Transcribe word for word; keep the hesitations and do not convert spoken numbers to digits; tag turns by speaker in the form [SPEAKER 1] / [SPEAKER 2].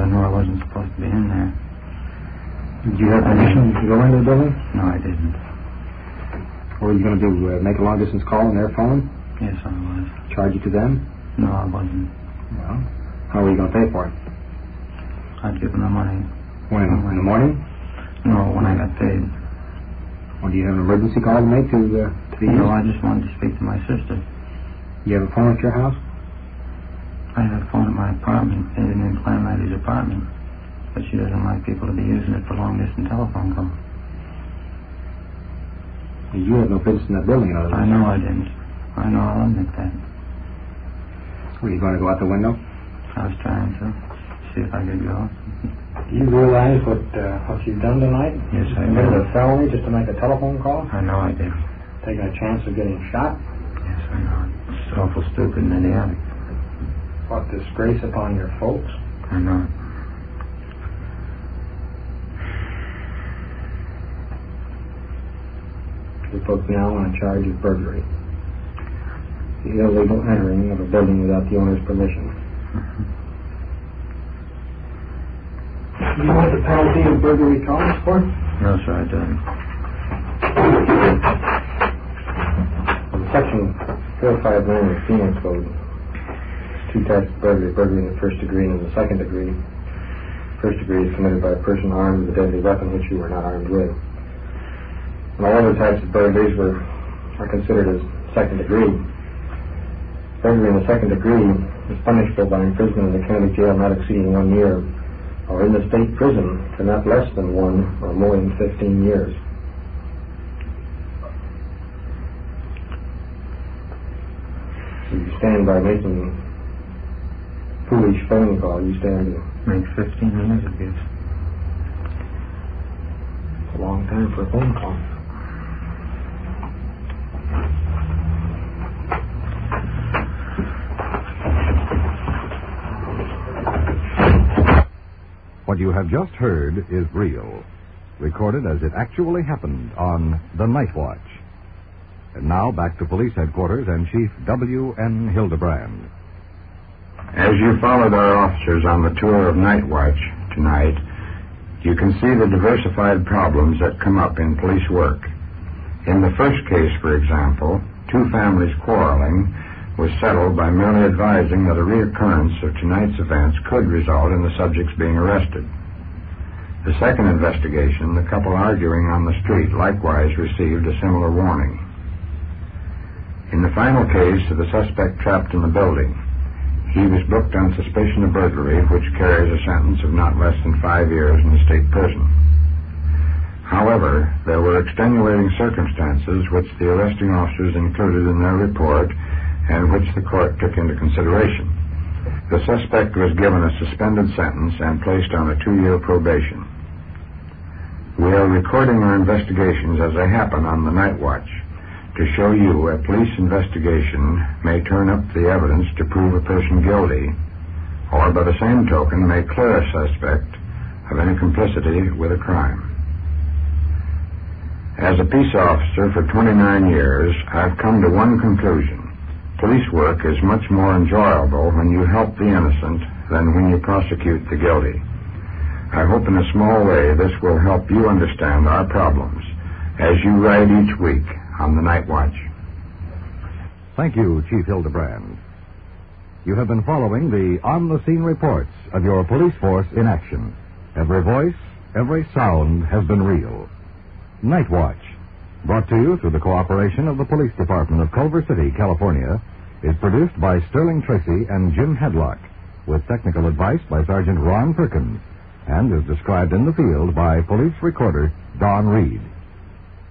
[SPEAKER 1] I knew I wasn't supposed to be in there.
[SPEAKER 2] Did you have permission to go into the building?
[SPEAKER 1] No, I didn't.
[SPEAKER 2] What were you going to do, uh, make a long-distance call on their phone?
[SPEAKER 1] Yes, I was.
[SPEAKER 2] Charge it to them?
[SPEAKER 1] No, I wasn't.
[SPEAKER 2] Well, how were you going to pay for it?
[SPEAKER 1] I'd given the money.
[SPEAKER 2] When? In the morning?
[SPEAKER 1] No, when I got paid.
[SPEAKER 2] Well, do you have an emergency call to make to, uh, to the
[SPEAKER 1] No,
[SPEAKER 2] east?
[SPEAKER 1] I just wanted to speak to my sister.
[SPEAKER 2] You have a phone at your house?
[SPEAKER 1] I have a phone at my apartment, in in Clam Lady's apartment, but she doesn't like people to be using it for long-distance telephone calls.
[SPEAKER 2] You have no business in that building, in other words.
[SPEAKER 1] I know I didn't. I know, I'll admit that.
[SPEAKER 2] Were you going to go out the window?
[SPEAKER 1] I was trying to see if I could go.
[SPEAKER 2] Do you realize what uh, what you've done tonight?
[SPEAKER 1] Yes, I
[SPEAKER 2] You committed
[SPEAKER 1] know.
[SPEAKER 2] a felony just to make a telephone call?
[SPEAKER 1] I know I did.
[SPEAKER 2] Taking a chance of getting shot?
[SPEAKER 1] Yes, I know. It's awful stupid and idiotic.
[SPEAKER 2] What disgrace upon your folks?
[SPEAKER 1] I know.
[SPEAKER 2] You folks now on a charge of burglary. The illegal entering of a building without the owner's permission. Do you know what the penalty of burglary calls for?
[SPEAKER 1] No, sir, I don't.
[SPEAKER 2] In Section four five nine of the Penal Code, there's two types of burglary, burglary in the first degree and in the second degree. First degree is committed by a person armed with a deadly weapon which you were not armed with. And all other types of burglaries were are considered as second degree. Burglary in the second degree is punishable by imprisonment in the county jail not exceeding one year, or in the state prison for not less than one or more than fifteen years. So you stand by making foolish phone call, you stand to
[SPEAKER 1] Make fifteen years, I guess.
[SPEAKER 2] It's a long time for a phone call.
[SPEAKER 3] What you have just heard is real, recorded as it actually happened on The Night Watch. And now back to police headquarters and Chief W N Hildebrand.
[SPEAKER 4] As you followed our officers on the tour of Night Watch tonight, you can see the diversified problems that come up in police work. In the first case, for example, two families quarreling was settled by merely advising that a reoccurrence of tonight's events could result in the subjects being arrested. The second investigation, the couple arguing on the street, likewise received a similar warning. In the final case of the suspect trapped in the building, he was booked on suspicion of burglary, which carries a sentence of not less than five years in the state prison. However, there were extenuating circumstances which the arresting officers included in their report and which the court took into consideration. The suspect was given a suspended sentence and placed on a two-year probation. We are recording our investigations as they happen on the Night Watch to show you a police investigation may turn up the evidence to prove a person guilty, or by the same token may clear a suspect of any complicity with a crime. As a peace officer for twenty-nine years, I've come to one conclusion. Police work is much more enjoyable when you help the innocent than when you prosecute the guilty. I hope in a small way this will help you understand our problems as you ride each week on the Night Watch.
[SPEAKER 3] Thank you, Chief Hildebrand. You have been following the on-the-scene reports of your police force in action. Every voice, every sound has been real. Night Watch, brought to you through the cooperation of the Police Department of Culver City, California, is produced by Sterling Tracy and Jim Hedlock, with technical advice by Sergeant Ron Perkins, and is described in the field by Police Recorder Don Reed.